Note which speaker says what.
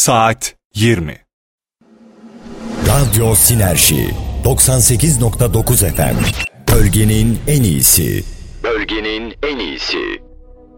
Speaker 1: Saat 20.
Speaker 2: Radyo Sinerji 98.9 FM. Bölgenin en iyisi. Bölgenin en iyisi.